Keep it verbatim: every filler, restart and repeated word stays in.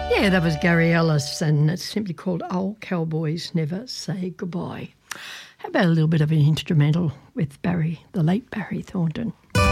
Yeah, that was Gary Ellis, and it's simply called Old Cowboys Never Say Goodbye. How about a little bit of an instrumental with Barry, the late Barry Thornton?